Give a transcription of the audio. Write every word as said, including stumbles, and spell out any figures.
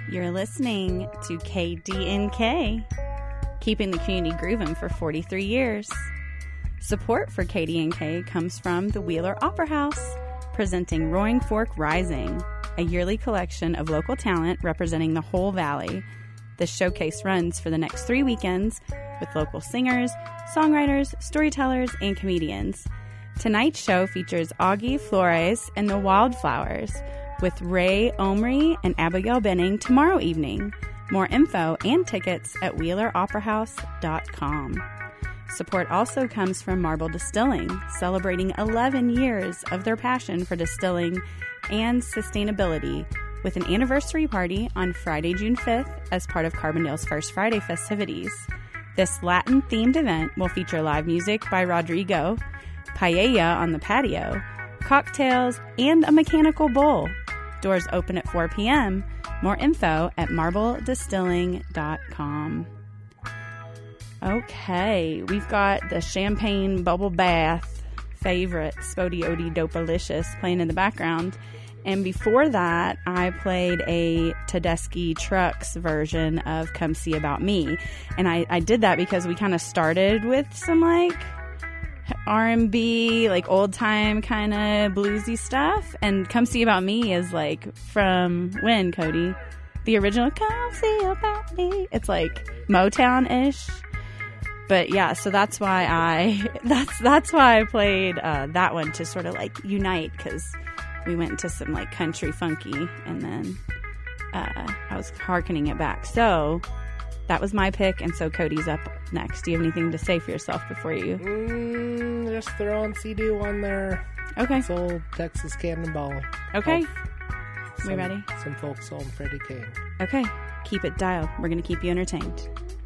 You're listening to K D N K, keeping the community grooving for forty-three years. Support for K D N K comes from the Wheeler Opera House, presenting Roaring Fork Rising, a yearly collection of local talent representing the whole valley. The showcase runs for the next three weekends with local singers, songwriters, storytellers, and comedians. Tonight's show features Augie Flores and the Wildflowers, with Ray Omri and Abigail Benning tomorrow evening. More info and tickets at wheeler opera house dot com. Support also comes from Marble Distilling, celebrating eleven years of their passion for distilling and sustainability, with an anniversary party on Friday, June fifth, as part of Carbondale's First Friday festivities. This Latin-themed event will feature live music by Rodrigo, paella on the patio, cocktails, and a mechanical bull. Doors open at four p.m. More info at marble distilling dot com. Okay, we've got the Champagne Bubble Bath favorite, Spody Odie Dopalicious, playing in the background. And before that, I played a Tedeschi Trucks version of Come See About Me. And I, I did that because we kind of started with some, like, R and B, like old-time kind of bluesy stuff. And Come See About Me is, like, from when, Cody? The original Come See About Me. It's, like, Motown-ish. But, yeah, so that's why I, that's, that's why I played uh, that one, to sort of, like, unite, because we went into some, like, country funky, and then uh, I was hearkening it back. So that was my pick, and so Cody's up next. Do you have anything to say for yourself before you? Mm, just throw on C-Do on there. Okay. It's old Texas Cannonball. Okay. Some, we ready? Some folk soul and Freddie King. Okay. Keep it dialed. We're going to keep you entertained.